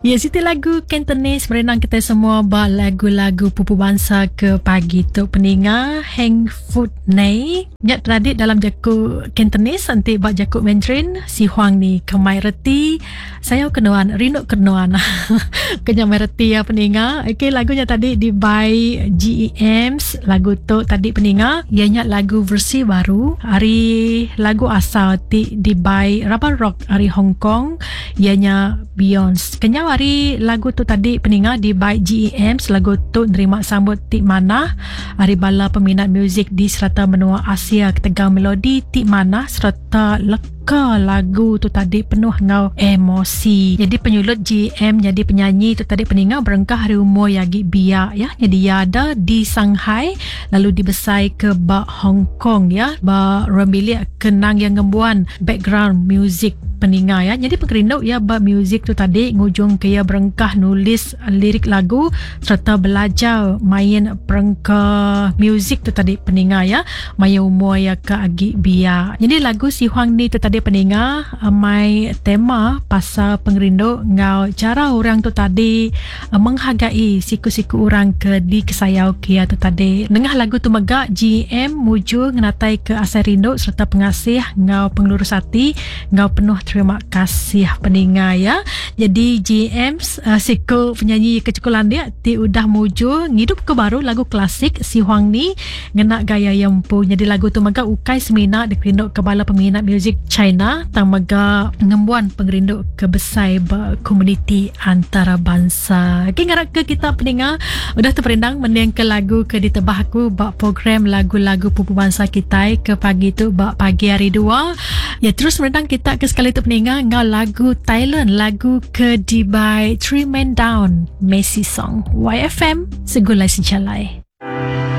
Ya, situ lagu Cantonese merenang kita semua ba lagu-lagu pupu bangsa ke pagi tu peninga hang food nei. Nyat tradit dalam jaku Cantonese nanti ba jaku Mandarin si Huang ni kemai reti. Saya kenuan rinuk kenuan. Kenya mai reti ya peninga. Okey, lagunya tadi di by GEMs. Lagu tu tadi peninga ianya lagu versi baru. Hari lagu asal di by Rubber Rock hari Hong Kong ianya Beyonce. Kenya hari lagu tu tadi peninga di by GEMs. Lagu tu nerima sambut Tik Manah hari bala peminat muzik di serata benua Asia ketegang melodi Tik Manah serta leka lagu tu tadi penuh ngau emosi. Jadi penyulut GM jadi penyanyi tu tadi peninga berengkah hari umur yagi biak ya. Jadi ada di Shanghai lalu dibesai ke ba Hong Kong ya. Ba remilik kenang yang ngembuan background music peninga ya. Jadi pengerindau ya ba muzik tu tadi ngujung ke ya berengkah nulis lirik lagu serta belajar main perengkah muzik tu tadi peninga ya. Maya umur ya ke agi biak. Jadi lagu si Huang ni tu tadi peninga mai tema pasal pengerindau ngau cara orang tu tadi menghargai siku-siku orang ke di kesayau kia tu tadi. Nengah lagu tu megak GM muju ngenatai ke asal rindu serta pengasih ngau pengelurus hati ngau penuh terima kasih peninga ya. Jadi GM siku penyanyi kecekulan dia ti udah muju ngidup ke baru lagu klasik si Huang ni ngena gaya yempu. Jadi lagu tu megak ukai semina dikerinduk ke bala peminat muzik China tang megak ngembuan pengerinduk ke besai ba komuniti antarabangsa. Okay, ngarak ke kita peninga udah terperindang mending ke lagu ke ditebah aku ba program lagu-lagu pupu bangsa kita ke pagi tu ba pagi hari 2 ya. Terus merendang kita ke sekali tu peninga ngau lagu Thailand lagu ke di by Three Men Down Messi Song YFM segulai sejalai.